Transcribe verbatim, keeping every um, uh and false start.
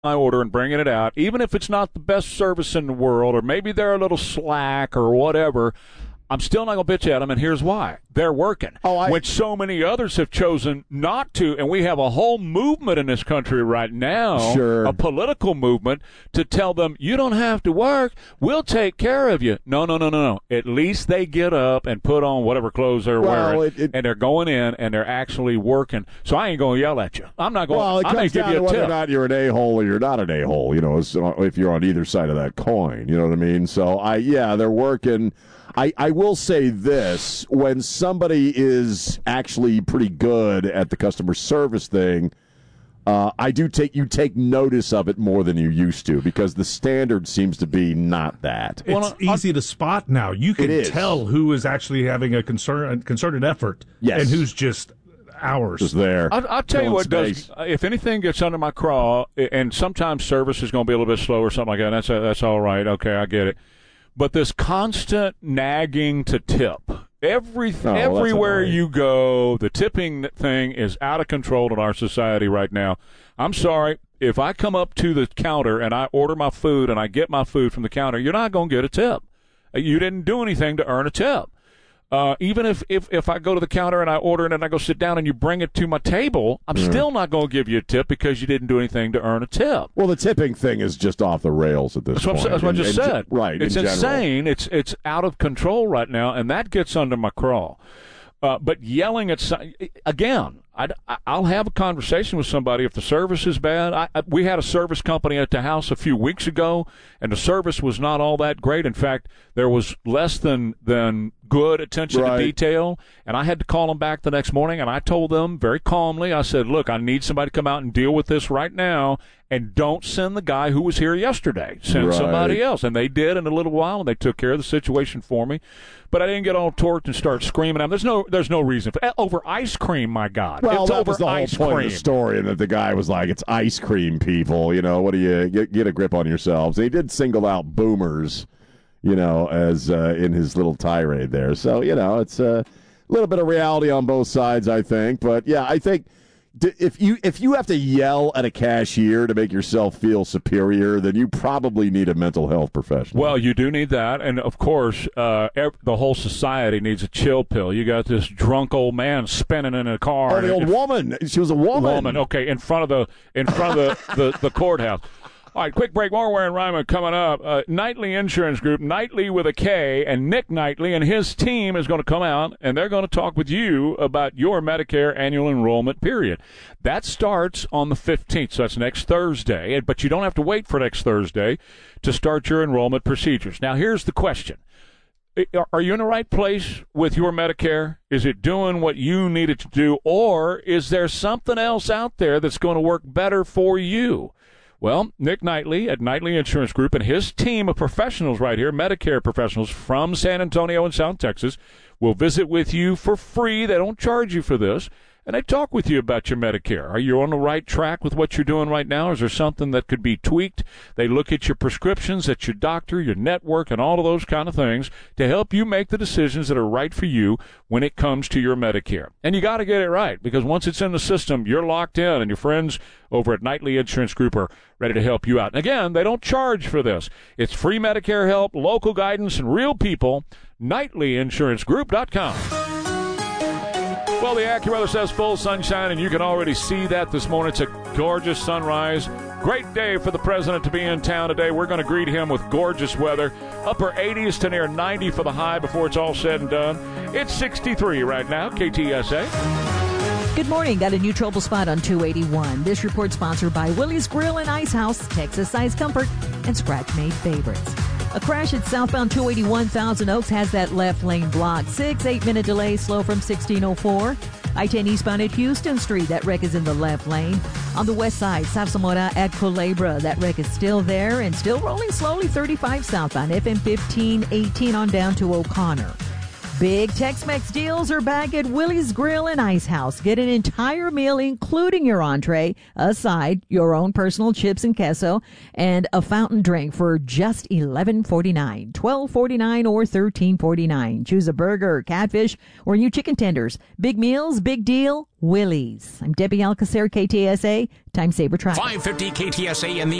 my order and bringing it out, even if it's not the best service in the world, or maybe they're a little slack or whatever, I'm still not going to bitch at them, and here's why. They're working. Oh, I, when so many others have chosen not to, and we have a whole movement in this country right now, sure. a political movement, to tell them, you don't have to work, we'll take care of you. No, no, no, no, no. At least they get up and put on whatever clothes they're well, wearing, it, it, and they're going in, and they're actually working. So I ain't going to yell at you. I'm not going well, it I may comes give down you to a whether tip. or not you're an a-hole or you're not an a-hole, you know, if you're on either side of that coin, you know what I mean? So, I yeah, they're working. I, I will say this, when somebody is actually pretty good at the customer service thing, uh, I do take you take notice of it more than you used to, because the standard seems to be not that. It's well, easy to spot now. You can tell who is actually having a concern, concerted effort, yes. and who's just hours. Just there. I'll, I'll tell you what space. does. If anything gets under my craw, and sometimes service is going to be a little bit slow or something like that, that's, that's all right. Okay, I get it. But this constant nagging to tip, every oh, everywhere you go, the tipping thing is out of control in our society right now. I'm sorry, if I come up to the counter and I order my food and I get my food from the counter, you're not going to get a tip. You didn't do anything to earn a tip. Uh, even if, if, if I go to the counter and I order it and I go sit down and you bring it to my table, I'm yeah. still not going to give you a tip because you didn't do anything to earn a tip. Well, the tipping thing is just off the rails at this that's point. What that's what I just in, said. In, right. It's in insane. It's it's out of control right now, and that gets under my craw. Uh, but yelling at again, I'd, I'll have a conversation with somebody if the service is bad. I, I, we had a service company at the house a few weeks ago, and the service was not all that great. In fact, there was less than than good attention right. to detail, and I had to call them back the next morning, and I told them very calmly, I said, look, I need somebody to come out and deal with this right now, and don't send the guy who was here yesterday. Send right. somebody else. And they did in a little while, and they took care of the situation for me. But I didn't get all torqued and start screaming. There's no there's no reason. For, over ice cream, my God. Well, it's that over was the whole ice point cream. of the story, and that the guy was like, it's ice cream, people. You know, what do you, get, get a grip on yourselves. And he did single out boomers, you know, as uh, in his little tirade there. So, you know, it's a little bit of reality on both sides, I think. But, yeah, I think if you if you have to yell at a cashier to make yourself feel superior, then you probably need a mental health professional. Well, you do need that. And, of course, uh, ev- the whole society needs a chill pill. You got this drunk old man spinning in a car. Oh, the old if, woman. She was a woman. Woman, okay, in front of the, in front of the, the, the courthouse. All right, quick break. More Warren Ryman coming up. Uh, Knightley Insurance Group, Knightley with a K, and Nick Knightley and his team is going to come out, and they're going to talk with you about your Medicare annual enrollment period. That starts on the fifteenth, so that's next Thursday, but you don't have to wait for next Thursday to start your enrollment procedures. Now, here's the question. Are you in the right place with your Medicare? Is it doing what you need it to do, or is there something else out there that's going to work better for you? Well, Nick Knightley at Knightley Insurance Group and his team of professionals right here, Medicare professionals from San Antonio and South Texas, will visit with you for free. They don't charge you for this. And they talk with you about your Medicare. Are you on the right track with what you're doing right now? Or is there something that could be tweaked? They look at your prescriptions, at your doctor, your network, and all of those kind of things to help you make the decisions that are right for you when it comes to your Medicare. And you got to get it right, because once it's in the system, you're locked in, and your friends over at Knightley Insurance Group are ready to help you out. And again, they don't charge for this. It's free Medicare help, local guidance, and real people. Knightley Insurance Group dot com. Well, the AccuWeather says full sunshine, and you can already see that this morning. It's a gorgeous sunrise. Great day for the president to be in town today. We're going to greet him with gorgeous weather. Upper eighties to near ninety for the high before it's all said and done. It's sixty-three right now, K T S A. Good morning. Got a new trouble spot on two eighty-one. This report sponsored by Willie's Grill and Ice House, Texas Size Comfort, and Scratch Made Favorites. A crash at southbound two eighty-one Thousand Oaks has that left lane blocked. Six, eight-minute delay, slow from sixteen oh four. I ten eastbound at Houston Street. That wreck is in the left lane. On the west side, South Zamora at Culebra. That wreck is still there and still rolling slowly. thirty-five southbound, F M fifteen eighteen on down to O'Connor. Big Tex-Mex deals are back at Willie's Grill and Ice House. Get an entire meal, including your entree, a side, your own personal chips and queso, and a fountain drink for just eleven forty-nine, twelve forty-nine, or thirteen forty-nine. Choose a burger, catfish, or new chicken tenders. Big meals, big deal, Willie's. I'm Debbie Alcacer, K T S A, Time Saver Traffic. five fifty K T S A in the